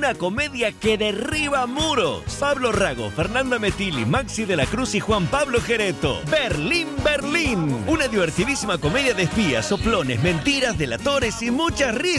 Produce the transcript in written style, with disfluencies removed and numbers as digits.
una comedia que derriba muros. Pablo Rago, Fernanda Metilli, Maxi de la Cruz y Juan Pablo Jereto. Berlín, Berlín. Una divertidísima comedia de espías, soplones, mentiras, delatores y muchas risas.